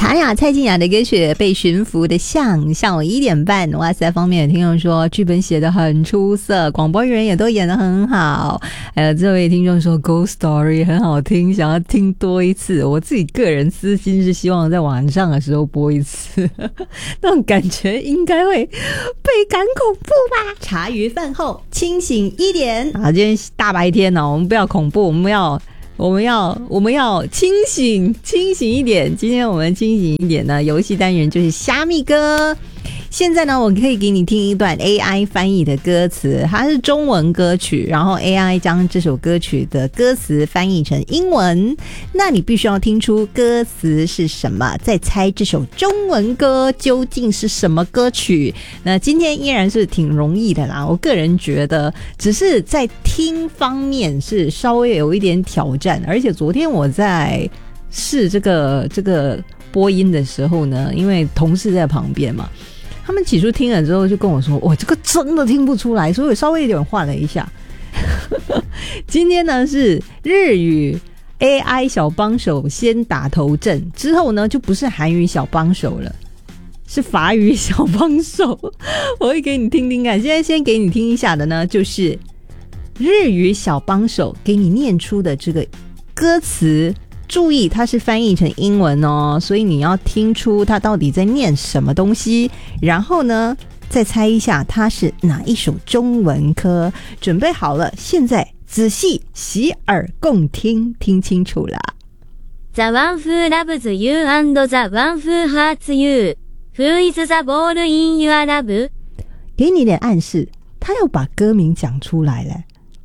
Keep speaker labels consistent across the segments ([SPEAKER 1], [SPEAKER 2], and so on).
[SPEAKER 1] 查雅蔡健雅的歌曲《被驯服的象》，下午1点半，哇塞！方面的听众说剧本写得很出色，广播员也都演得很好。还有这位听众说《Ghost Story》很好听，想要听多一次。我自己个人私心是希望在晚上的时候播一次，那种感觉应该会倍感恐怖吧。茶余饭后清醒一点啊！今天大白天呢，我们不要恐怖，我们要清醒一点。今天我们清醒一点呢，游戏单元就是虾米歌。现在呢，我可以给你听一段 AI 翻译的歌词，它是中文歌曲，然后 AI 将这首歌曲的歌词翻译成英文，那你必须要听出歌词是什么，再猜这首中文歌究竟是什么歌曲。那今天依然是挺容易的啦，我个人觉得只是在听方面是稍微有一点挑战，而且昨天我在试这个播音的时候呢，因为同事在旁边嘛，他们起初听了之后就跟我说，哇，这个真的听不出来，所以我稍微有点换了一下。今天呢是日语 AI 小帮手先打头阵，之后呢就不是韩语小帮手了，是法语小帮手。我会给你听听看，现在先给你听一下的呢，就是日语小帮手给你念出的这个歌词。注意它是翻译成英文哦，所以你要听出它到底在念什么东西，然后呢再猜一下它是哪一首中文歌。准备好了，现在仔细洗耳恭听，听清楚了。
[SPEAKER 2] The one who loves you and the one who hurts you, Who is the ball in your love?
[SPEAKER 1] 给你点暗示，他要把歌名讲出来了，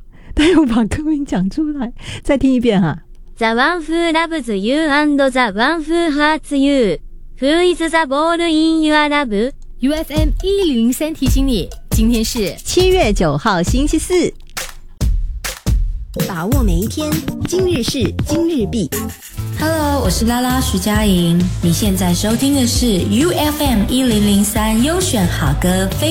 [SPEAKER 1] 再听一遍哈。
[SPEAKER 2] The one who loves you and the one who hurts you, Who is the ball in your love?
[SPEAKER 3] UFM 1003提醒你，今天是
[SPEAKER 1] 7月9号星期四，把握每一天，今日事今日毕。
[SPEAKER 4] Hello， 我是拉拉徐佳莹，你现在收听的是 UFM 1003优选好歌非